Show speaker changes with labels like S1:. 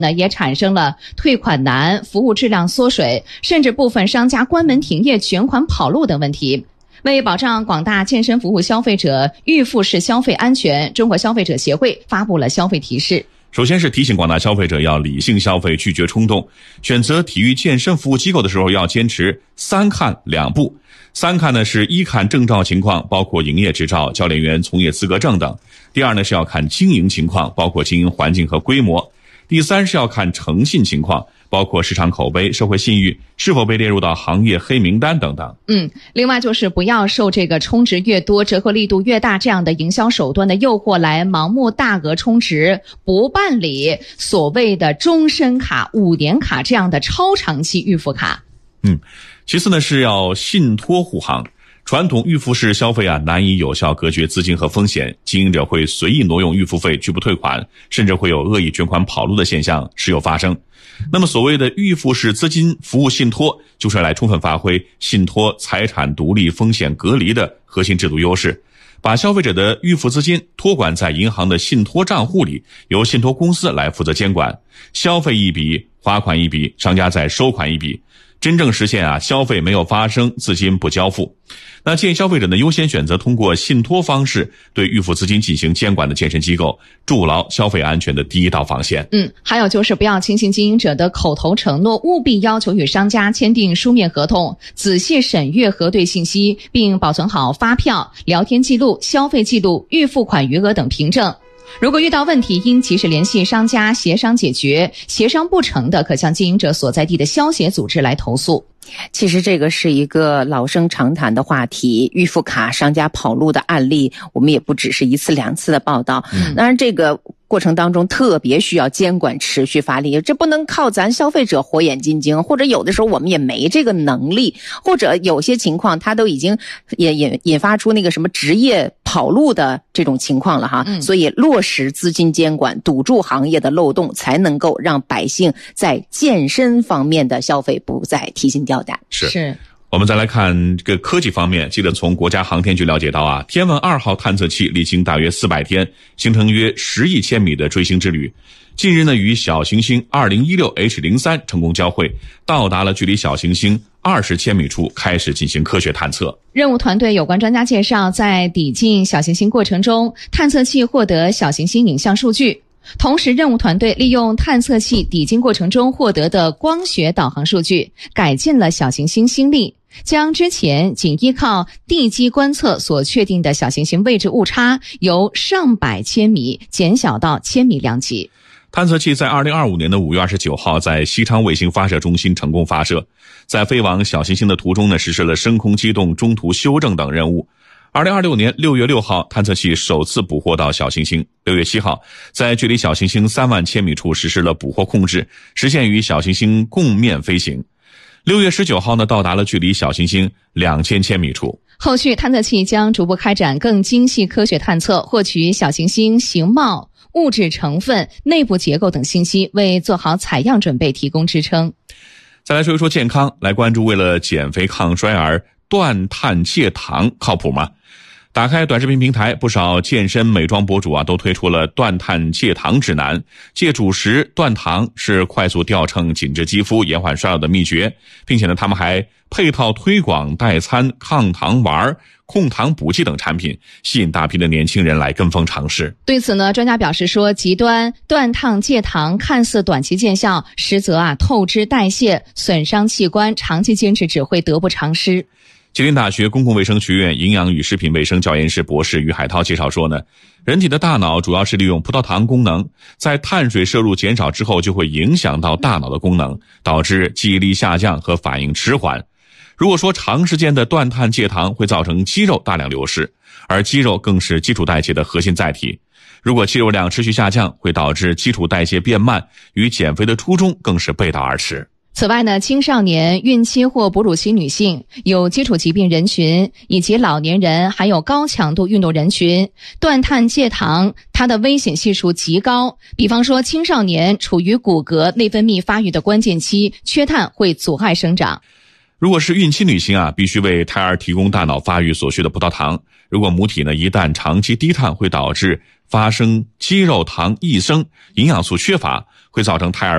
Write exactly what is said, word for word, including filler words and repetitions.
S1: 呢也产生了退款难、服务质量缩水，甚至部分商家关门停业、卷款跑路等问题。为保障广大健身服务消费者预付式消费安全，中国消费者协会发布了消费提示。
S2: 首先是提醒广大消费者要理性消费，拒绝冲动。选择体育健身服务机构的时候，要坚持三看两不。三看呢是一看证照情况，包括营业执照、教练员从业资格证等；第二呢是要看经营情况，包括经营环境和规模；第三是要看诚信情况，包括市场口碑、社会信誉，是否被列入到行业黑名单等等。
S1: 嗯，另外就是不要受这个充值越多、折扣力度越大这样的营销手段的诱惑，来盲目大额充值，不办理所谓的终身卡、五年卡这样的超长期预付卡。
S2: 嗯，其次呢是要信托护航。传统预付式消费啊，难以有效隔绝资金和风险，经营者会随意挪用预付费，拒不退款，甚至会有恶意卷款跑路的现象时有发生。那么所谓的预付式资金服务信托，就是来充分发挥信托财产独立、风险隔离的核心制度优势，把消费者的预付资金托管在银行的信托账户里，由信托公司来负责监管，消费一笔，花款一笔，商家再收款一笔，真正实现啊消费没有发生，资金不交付。那建议消费者呢优先选择通过信托方式对预付资金进行监管的健身机构，筑牢消费安全的第一道防线。
S1: 嗯，还有就是不要轻信经营者的口头承诺，务必要求与商家签订书面合同，仔细审阅核对信息，并保存好发票、聊天记录、消费记录、预付款余额等凭证。如果遇到问题，应及时联系商家协商解决，协商不成的可向经营者所在地的消协组织来投诉。
S3: 其实这个是一个老生常谈的话题，预付卡商家跑路的案例我们也不只是一次两次的报道。嗯、当然这个过程当中特别需要监管持续发力，这不能靠咱消费者火眼金睛，或者有的时候我们也没这个能力，或者有些情况它都已经也引引发出那个什么职业跑路的这种情况了哈。嗯、所以落实资金监管，堵住行业的漏洞，才能够让百姓在健身方面的消费不再提心吊胆。
S2: 是是。我们再来看这个科技方面，记得从国家航天局了解到啊，天问二号探测器历经大约四百天，行程约十亿千米的追星之旅，近日呢与小行星二零一六 H 零三 成功交会，到达了距离小行星二十千米处，开始进行科学探测。
S1: 任务团队有关专家介绍，在抵近小行星过程中，探测器获得小行星影像数据。同时，任务团队利用探测器抵近过程中获得的光学导航数据，改进了小行星星力，将之前仅依靠地基观测所确定的小行星位置误差由上百千米减小到千米量级。
S2: 探测器在二零二五年的五月二十九号在西昌卫星发射中心成功发射，在飞往小行星的途中呢，实施了升空机动、中途修正等任务。二零二六年六月六号，探测器首次捕获到小行星。六月七号，在距离小行星三万千米处实施了捕获控制，实现与小行星共面飞行。六月十九号呢，到达了距离小行星两千千米处。
S1: 后续探测器将逐步开展更精细科学探测，获取小行星形貌、物质成分、内部结构等信息，为做好采样准备提供支撑。
S2: 再来说一说健康，来关注为了减肥抗衰而断碳戒糖靠谱吗？打开短视频平台，不少健身美妆博主啊都推出了断碳戒糖指南。戒主食断糖是快速掉秤、紧致肌肤、延缓衰老的秘诀，并且呢，他们还配套推广代餐、抗糖丸、控糖补剂等产品，吸引大批的年轻人来跟风尝试。
S1: 对此呢，专家表示说，极端断碳戒糖看似短期见效，实则啊透支代谢、损伤器官，长期坚持只会得不偿失。
S2: 吉林大学公共卫生学院营养与食品卫生教研室博士于海涛介绍说呢，人体的大脑主要是利用葡萄糖功能，在碳水摄入减少之后，就会影响到大脑的功能，导致记忆力下降和反应迟缓。如果说长时间的断碳戒糖会造成肌肉大量流失，而肌肉更是基础代谢的核心载体，如果肌肉量持续下降，会导致基础代谢变慢，与减肥的初衷更是背道而驰。
S1: 此外呢，青少年、孕期或哺乳期女性、有基础疾病人群以及老年人，还有高强度运动人群，断碳戒糖它的危险系数极高。比方说，青少年处于骨骼内分泌发育的关键期，缺碳会阻碍生长。
S2: 如果是孕期女性啊，必须为胎儿提供大脑发育所需的葡萄糖。如果母体呢一旦长期低碳，会导致发生肌肉糖异生，营养素缺乏，会造成胎儿